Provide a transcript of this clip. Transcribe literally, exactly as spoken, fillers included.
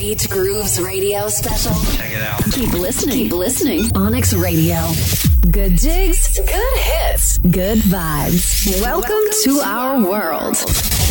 Beach Grooves radio special. Check it out. Keep listening. Keep listening. Onyx Radio. Good jigs, good hits, good vibes. Welcome, Welcome to, to our world. world.